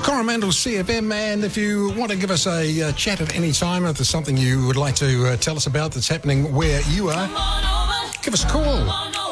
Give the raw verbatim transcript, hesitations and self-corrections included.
Coromandel C F M, and if you want to give us a uh, chat at any time, if there's something you would like to uh, tell us about that's happening where you are, give us a call.